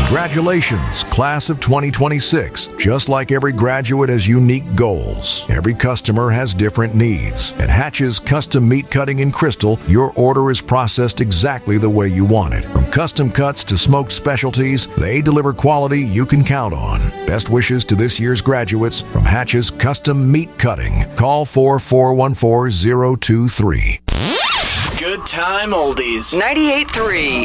Congratulations, class of 2026. Just like every graduate has unique goals, every customer has different needs. At Hatch's Custom Meat Cutting in Crystal, your order is processed exactly the way you want it. From custom cuts to smoked specialties, they deliver quality you can count on. Best wishes to this year's graduates from Hatch's Custom Meat Cutting. Call 4414-023. Good time oldies. 98.3